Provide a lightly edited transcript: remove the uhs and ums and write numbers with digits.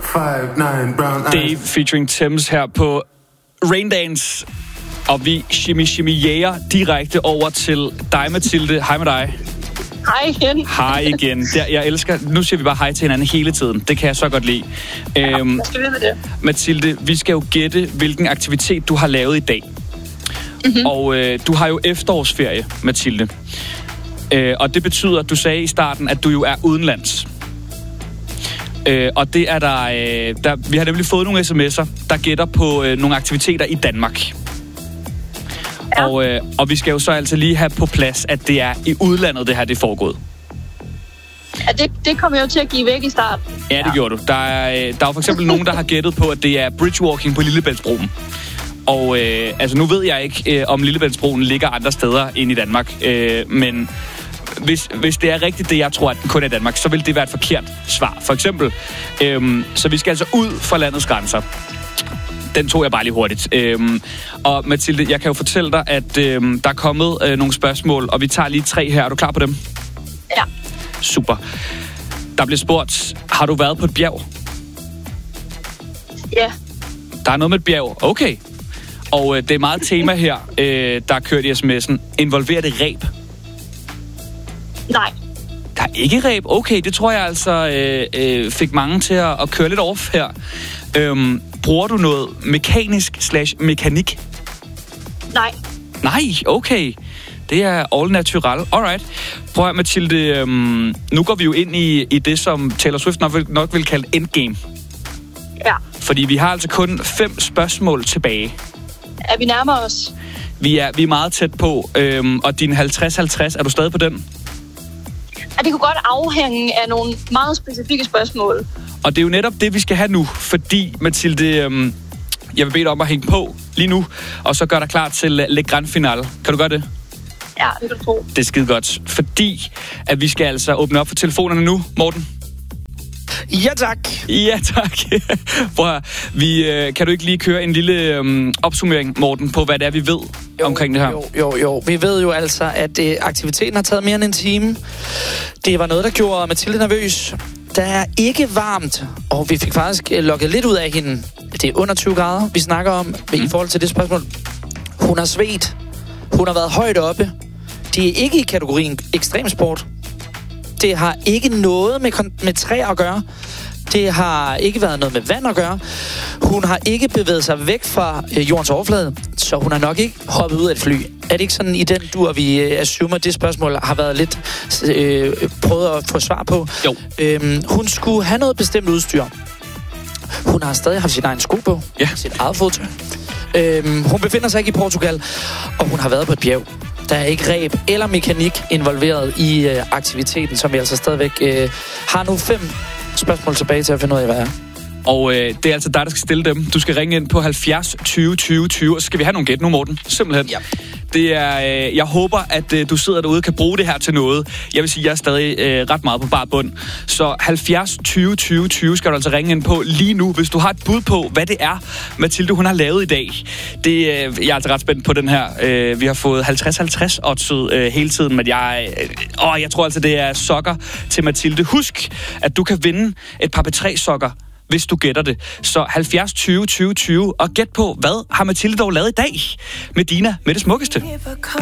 Dave featuring Thames her på Raindance. Og vi shimmy-jæger direkte over til dig, Mathilde. Hej med dig. Hej igen. Hej igen. Jeg elsker... Nu siger vi bare hej til hinanden hele tiden. Det kan jeg så godt lide. Hvad skal vi med det? Mathilde, vi skal jo gætte, hvilken aktivitet du har lavet i dag. Mm-hmm. Og du har jo efterårsferie, Mathilde. Og det betyder, at du sagde i starten, at du jo er udenlands. Og det er der... Vi har nemlig fået nogle sms'er, der gætter på nogle aktiviteter i Danmark. Ja. Og vi skal jo så altså lige have på plads, at det er i udlandet, det her det er foregået. Ja, det kommer jeg jo til at give væk i starten. Ja, det gjorde du. Der er jo for eksempel nogen, der har gættet på, at det er bridgewalking på Lillebæltsbroen. Og altså nu ved jeg ikke, om Lillebæltsbroen ligger andre steder end i Danmark. Men hvis det er rigtigt, det jeg tror, at den kun er i Danmark, så vil det være et forkert svar. For eksempel, så vi skal altså ud fra landets grænser. Den tog jeg bare lige hurtigt. Og Mathilde, jeg kan jo fortælle dig, at der er kommet nogle spørgsmål, og vi tager lige 3 her. Er du klar på dem? Ja. Super. Der blev spurgt, har du været på et bjerg? Ja. Der er noget med et bjerg. Okay. Og det er meget tema her, der er kørt i sms'en. Involverer det ræb? Nej. Der er ikke ræb? Okay, det tror jeg altså fik mange til at køre lidt off her. Bruger du noget mekanisk/mekanik? Nej. Nej, okay. Det er all natural. Alright. Prøv at Mathilde, nu går vi jo ind i det, som Taylor Swift nok vil kalde endgame. Ja. Fordi vi har altså kun 5 spørgsmål tilbage. Er vi nærmere os? Vi er meget tæt på, og din 50-50, er du stadig på den? Ja, det kunne godt afhænge af nogle meget specifikke spørgsmål. Og det er jo netop det, vi skal have nu, fordi, Mathilde, jeg vil bede dig om at hænge på lige nu, og så gør dig klar til Le Grand Finale. Kan du gøre det? Ja, det kan du tro. Det er skide godt, fordi at vi skal altså åbne op for telefonerne nu, Morten. Ja, tak. Ja, tak. Prøv at, kan du ikke lige køre en lille opsummering, Morten, på hvad det er, vi ved omkring det her? Jo. Vi ved jo altså, at aktiviteten har taget mere end en time. Det var noget, der gjorde Mathilde nervøs. Der er ikke varmt, og vi fik faktisk lukket lidt ud af hende. Det er under 20 grader, vi snakker om i forhold til det spørgsmål. Hun har svedt. Hun har været højt oppe. Det er ikke i kategorien ekstremsport. Det har ikke noget med træer at gøre. Det har ikke været noget med vand at gøre. Hun har ikke bevæget sig væk fra jordens overflade, så hun har nok ikke hoppet ud af et fly. Er det ikke sådan i den dur, vi assumer, det spørgsmål har været lidt prøvet at få svar på? Jo. Hun skulle have noget bestemt udstyr. Hun har stadig haft sin egen sko på. Ja. Sit eget fodtøj. Hun befinder sig ikke i Portugal, og hun har været på et bjerg. Der er ikke ræb eller mekanik involveret i aktiviteten, som vi altså stadigvæk har nu 5 spørgsmål tilbage til at finde ud af, hvad er. Og det er altså dig, der skal stille dem. Du skal ringe ind på 70 20 20 20, og så skal vi have nogle gæt nu, Morten. Simpelthen. Ja. Det er, jeg håber, at du sidder derude og kan bruge det her til noget. Jeg vil sige, at jeg er stadig ret meget på bar bund. Så 70 20 20 20 skal du altså ringe ind på lige nu, hvis du har et bud på, hvad det er, Mathilde, hun har lavet i dag. Jeg er altså ret spændt på den her. Vi har fået 50-50 oddset hele tiden, men jeg tror altså, det er sokker til Mathilde. Husk, at du kan vinde et par P3-sokker, hvis du gætter det. Så 70 20 20 20, og gæt på, hvad har Mathilde dog lavet i dag? Medina med det smukkeste.